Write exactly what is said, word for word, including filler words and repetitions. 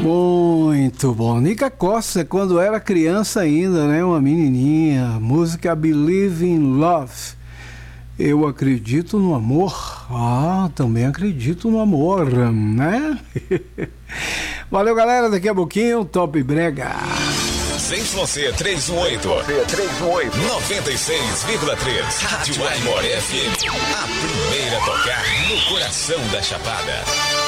Muito bom. Nica Costa, quando era criança ainda, né? Uma menininha. Música Believe in Love. Eu acredito no amor. Ah, também acredito no amor, né? Valeu, galera. Daqui a pouquinho, Top Brega. Z três um oito. noventa e seis vírgula três. Rádio Aimoré F M. A primeira a tocar no coração da Chapada.